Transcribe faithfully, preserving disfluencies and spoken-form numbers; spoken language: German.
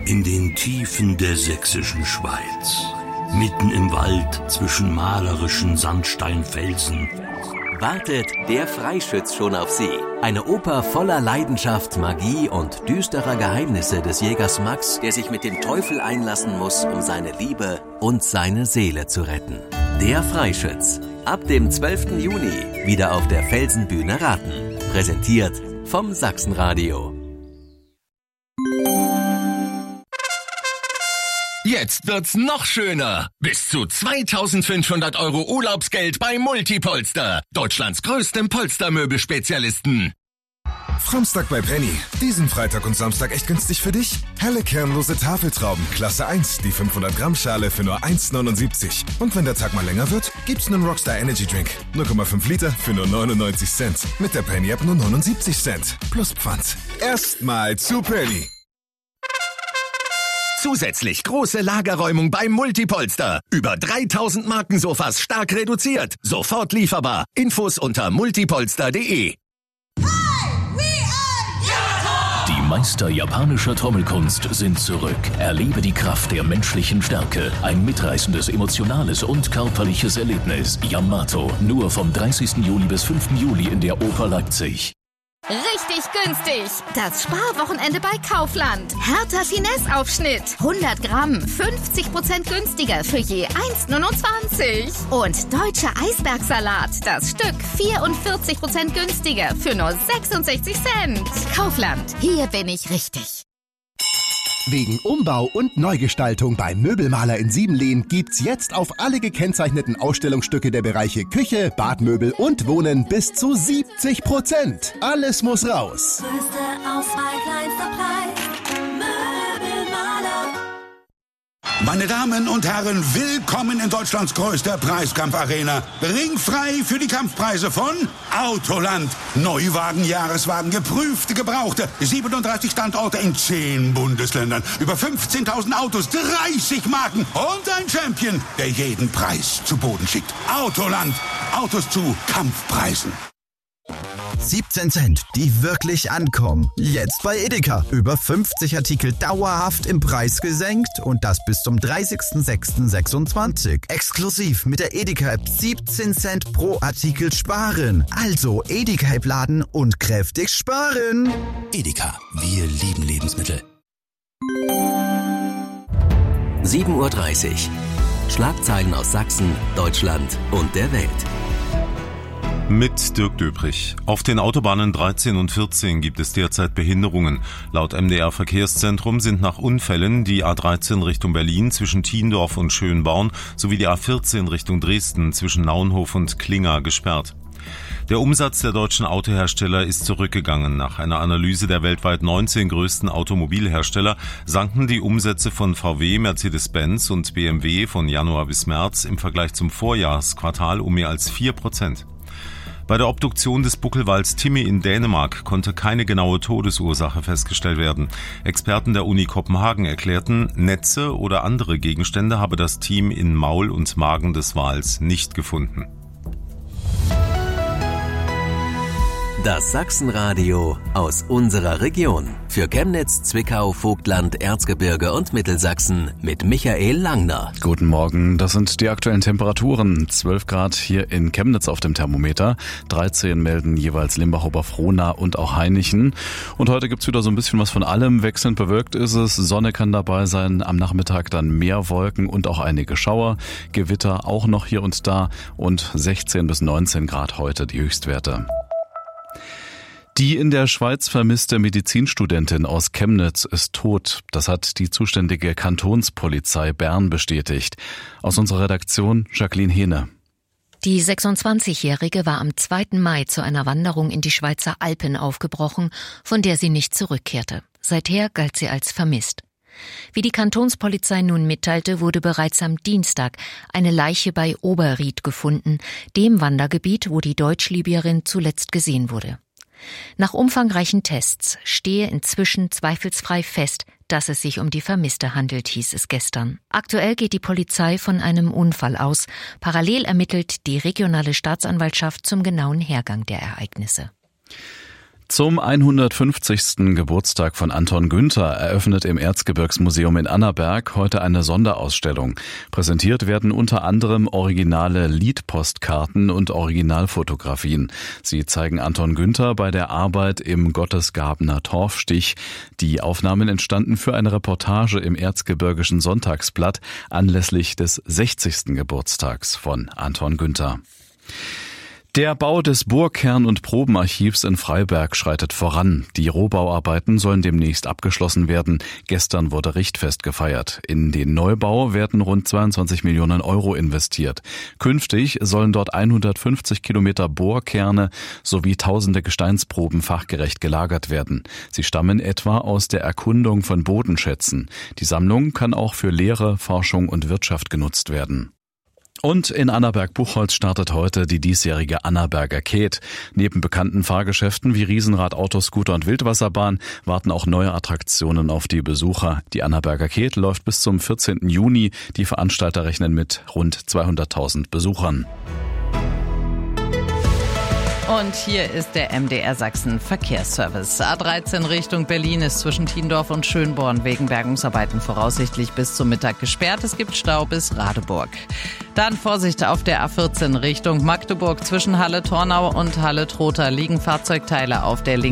In den Tiefen der sächsischen Schweiz, mitten im Wald zwischen malerischen Sandsteinfelsen, wartet Der Freischütz schon auf Sie. Eine Oper voller Leidenschaft, Magie und düsterer Geheimnisse des Jägers Max, der sich mit dem Teufel einlassen muss, um seine Liebe und seine Seele zu retten. Der Freischütz. Ab dem zwölften Juni wieder auf der Felsenbühne Raten. Präsentiert vom Sachsenradio. Jetzt wird's noch schöner. Bis zu zweitausendfünfhundert Euro Urlaubsgeld bei Multipolster. Deutschlands größtem Polstermöbelspezialisten. Framstag bei Penny. Diesen Freitag und Samstag echt günstig für dich? Helle kernlose Tafeltrauben, Klasse eins, die fünfhundert Gramm Schale für nur eins neunundsiebzig. Und wenn der Tag mal länger wird, gibt's einen Rockstar Energy Drink. null Komma fünf Liter für nur neunundneunzig Cent. Mit der Penny App nur neunundsiebzig Cent. Plus Pfand. Erstmal zu Penny. Zusätzlich große Lagerräumung beim Multipolster. Über dreitausend Markensofas stark reduziert. Sofort lieferbar. Infos unter multipolster punkt de. Die Meister japanischer Trommelkunst sind zurück. Erlebe die Kraft der menschlichen Stärke. Ein mitreißendes, emotionales und körperliches Erlebnis. Yamato. Nur vom dreißigsten Juli bis fünften Juli in der Oper Leipzig. Richtig günstig. Das Sparwochenende bei Kaufland. Hertha Finesse-Aufschnitt. hundert Gramm. fünfzig Prozent günstiger für je eins neunundzwanzig. Und deutscher Eisbergsalat. Das Stück vierundvierzig Prozent günstiger für nur sechsundsechzig Cent. Kaufland. Hier bin ich richtig. Wegen Umbau und Neugestaltung beim Möbelmaler in Siebenlehn gibt's jetzt auf alle gekennzeichneten Ausstellungsstücke der Bereiche Küche, Badmöbel und Wohnen bis zu siebzig Prozent. Alles muss raus. Größte Auswahl, kleinster Preis. Möbelmaler. Meine Damen und Herren, willkommen in Deutschlands größter Preiskampfarena. Ringfrei für die Kampfpreise von Autoland. Neuwagen, Jahreswagen, geprüfte, gebrauchte. siebenunddreißig Standorte in zehn Bundesländern. Über fünfzehntausend Autos, dreißig Marken und ein Champion, der jeden Preis zu Boden schickt. Autoland. Autos zu Kampfpreisen. siebzehn Cent, die wirklich ankommen. Jetzt bei Edeka. Über fünfzig Artikel dauerhaft im Preis gesenkt und das bis zum dreißigsten sechsten sechsundzwanzig. Exklusiv mit der Edeka-App siebzehn Cent pro Artikel sparen. Also Edeka-App laden und kräftig sparen. Edeka. Wir lieben Lebensmittel. sieben Uhr dreißig. Schlagzeilen aus Sachsen, Deutschland und der Welt. Mit Dirk Döbrich. Auf den Autobahnen dreizehn und vierzehn gibt es derzeit Behinderungen. Laut M D R Verkehrszentrum sind nach Unfällen die A dreizehn Richtung Berlin zwischen Thiendorf und Schönborn sowie die A vierzehn Richtung Dresden zwischen Naunhof und Klinga gesperrt. Der Umsatz der deutschen Autohersteller ist zurückgegangen. Nach einer Analyse der weltweit neunzehn größten Automobilhersteller sanken die Umsätze von V W, Mercedes-Benz und B M W von Januar bis März im Vergleich zum Vorjahresquartal um mehr als vier Prozent. Bei der Obduktion des Buckelwals Timmy in Dänemark konnte keine genaue Todesursache festgestellt werden. Experten der Uni Kopenhagen erklärten, Netze oder andere Gegenstände habe das Team in Maul und Magen des Wals nicht gefunden. Das Sachsenradio aus unserer Region. Für Chemnitz, Zwickau, Vogtland, Erzgebirge und Mittelsachsen mit Michael Langner. Guten Morgen, das sind die aktuellen Temperaturen. zwölf Grad hier in Chemnitz auf dem Thermometer. dreizehn melden jeweils Limbach, Oberfrohna und auch Hainichen. Und heute gibt's wieder so ein bisschen was von allem. Wechselnd bewölkt ist es, Sonne kann dabei sein, am Nachmittag dann mehr Wolken und auch einige Schauer. Gewitter auch noch hier und da und sechzehn bis neunzehn Grad heute die Höchstwerte. Die in der Schweiz vermisste Medizinstudentin aus Chemnitz ist tot. Das hat die zuständige Kantonspolizei Bern bestätigt. Aus unserer Redaktion Jacqueline Hehne. Die sechsundzwanzigjährige war am zweiten Mai zu einer Wanderung in die Schweizer Alpen aufgebrochen, von der sie nicht zurückkehrte. Seither galt sie als vermisst. Wie die Kantonspolizei nun mitteilte, wurde bereits am Dienstag eine Leiche bei Oberried gefunden, dem Wandergebiet, wo die Deutsch-Libyerin zuletzt gesehen wurde. Nach umfangreichen Tests stehe inzwischen zweifelsfrei fest, dass es sich um die Vermisste handelt, hieß es gestern. Aktuell geht die Polizei von einem Unfall aus. Parallel ermittelt die regionale Staatsanwaltschaft zum genauen Hergang der Ereignisse. Zum hundertfünfzigsten Geburtstag von Anton Günther eröffnet im Erzgebirgsmuseum in Annaberg heute eine Sonderausstellung. Präsentiert werden unter anderem originale Liedpostkarten und Originalfotografien. Sie zeigen Anton Günther bei der Arbeit im Gottesgabener Torfstich. Die Aufnahmen entstanden für eine Reportage im Erzgebirgischen Sonntagsblatt anlässlich des sechzigsten Geburtstags von Anton Günther. Der Bau des Bohrkern- und Probenarchivs in Freiberg schreitet voran. Die Rohbauarbeiten sollen demnächst abgeschlossen werden. Gestern wurde Richtfest gefeiert. In den Neubau werden rund zweiundzwanzig Millionen Euro investiert. Künftig sollen dort hundertfünfzig Kilometer Bohrkerne sowie tausende Gesteinsproben fachgerecht gelagert werden. Sie stammen etwa aus der Erkundung von Bodenschätzen. Die Sammlung kann auch für Lehre, Forschung und Wirtschaft genutzt werden. Und in Annaberg-Buchholz startet heute die diesjährige Annaberger Keet. Neben bekannten Fahrgeschäften wie Riesenrad, Autoscooter und Wildwasserbahn warten auch neue Attraktionen auf die Besucher. Die Annaberger Keet läuft bis zum vierzehnten Juni. Die Veranstalter rechnen mit rund zweihunderttausend Besuchern. Und hier ist der M D R Sachsen Verkehrsservice. A dreizehn Richtung Berlin ist zwischen Tiendorf und Schönborn wegen Bergungsarbeiten voraussichtlich bis zum Mittag gesperrt. Es gibt Stau bis Radeburg. Dann Vorsicht auf der A vierzehn Richtung Magdeburg zwischen Halle-Tornau und Halle-Trotha liegen Fahrzeugteile auf der linken